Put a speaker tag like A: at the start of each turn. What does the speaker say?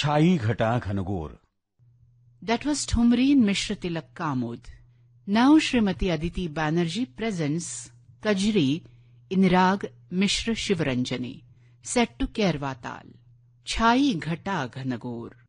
A: छाई घटा घनघोर.
B: That was Thumreen Mishra Tilak Kamud. Now Srimati Aditi Banerjee presents Kajri in Rag Mishra Shivaranjani, set to Kerva Tal. Chhai Ghata Ghanagor.